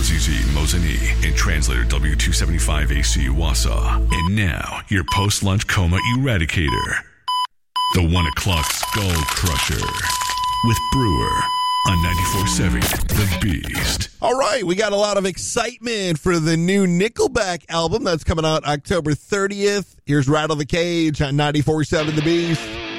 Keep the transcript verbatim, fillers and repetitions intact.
Mozizi Mozani and translator W two seventy-five A C Wasa. And now, your post-lunch coma eradicator, the one o'clock skull crusher, with Brewer on ninety-four point seven The Beast. All right, we got a lot of excitement for the new Nickelback album that's coming out October thirtieth. Here's Rattle the Cage on ninety-four point seven The Beast.